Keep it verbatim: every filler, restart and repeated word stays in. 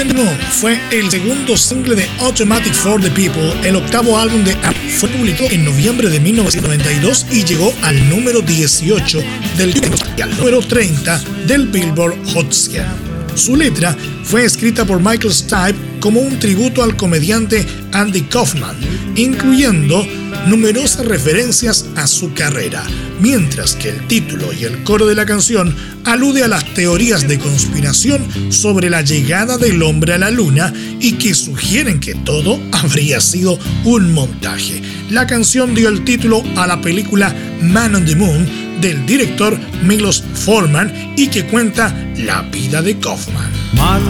Man on the Moon fue el segundo single de Automatic for the People, el octavo álbum de Apple. Fue publicado en noviembre de mil novecientos noventa y dos y llegó al número dieciocho del y al número treinta del Billboard Hot cien. Su letra fue escrita por Michael Stipe como un tributo al comediante Andy Kaufman, incluyendo numerosas referencias a su carrera, mientras que el título y el coro de la canción alude a las teorías de conspiración sobre la llegada del hombre a la luna y que sugieren que todo habría sido un montaje. La canción dio el título a la película Man on the Moon del director Milos Forman y que cuenta la vida de Kaufman. Man